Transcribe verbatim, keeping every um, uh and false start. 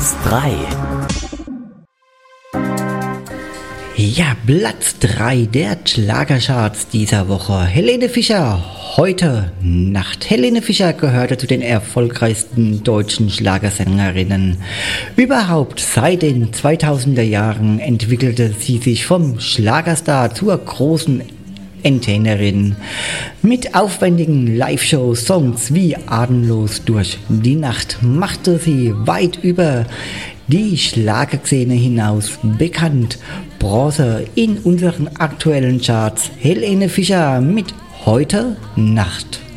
Platz drei. Ja, Platz drei der Schlagercharts dieser Woche. Helene Fischer, Heute Nacht. Helene Fischer gehörte zu den erfolgreichsten deutschen Schlagersängerinnen. Überhaupt seit den zweitausender Jahren entwickelte sie sich vom Schlagerstar zur großen Entertainerin. Mit aufwendigen Live-Show-Songs wie Atemlos durch die Nacht machte sie weit über die Schlagerszene hinaus bekannt. Bronze in unseren aktuellen Charts. Helene Fischer mit Heute Nacht.